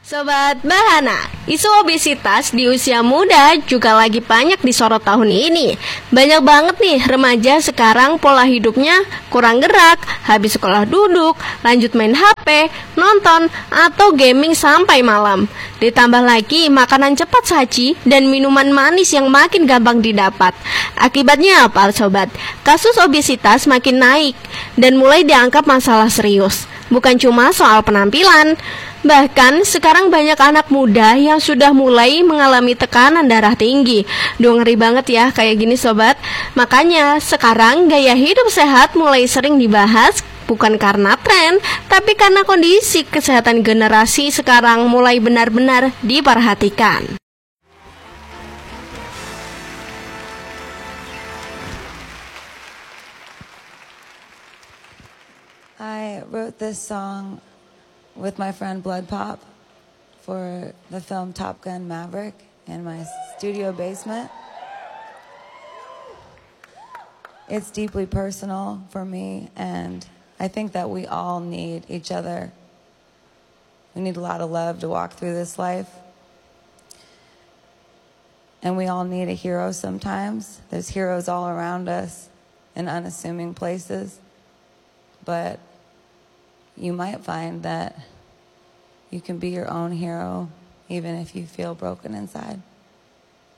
Sobat Bahana, isu obesitas di usia muda juga lagi banyak disorot tahun ini. Banyak banget nih remaja sekarang pola hidupnya kurang gerak, habis sekolah duduk, lanjut main HP, nonton, atau gaming sampai malam. Ditambah lagi makanan cepat saji dan minuman manis yang makin gampang didapat. Akibatnya apa sobat? Kasus obesitas makin naik dan mulai dianggap masalah serius. Bukan cuma soal penampilan. Bahkan sekarang banyak anak muda yang sudah mulai mengalami tekanan darah tinggi. Duh, ngeri banget ya kayak gini sobat. Makanya sekarang gaya hidup sehat mulai sering dibahas, bukan karena tren, tapi karena kondisi kesehatan generasi sekarang mulai benar-benar diperhatikan. I wrote this song with my friend Blood Pop for the film Top Gun Maverick in my studio basement. It's deeply personal for me, and I think that we all need each other. We need a lot of love to walk through this life. And we all need a hero sometimes. There's heroes all around us in unassuming places. But you might find that you can be your own hero even if you feel broken inside.